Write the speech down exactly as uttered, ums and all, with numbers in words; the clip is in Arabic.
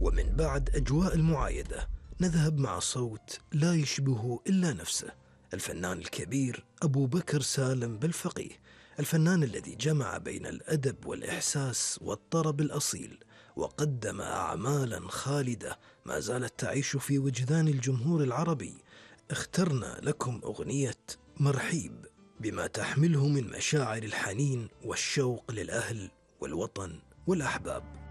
ومن بعد أجواء المعايدة نذهب مع صوت لا يشبه إلا نفسه، الفنان الكبير أبو بكر سالم بالفقيه، الفنان الذي جمع بين الأدب والإحساس والطرب الأصيل، وقدم أعمالا خالدة ما زالت تعيش في وجدان الجمهور العربي. اخترنا لكم أغنية مرحيب بما تحمله من مشاعر الحنين والشوق للأهل والوطن والأحباب.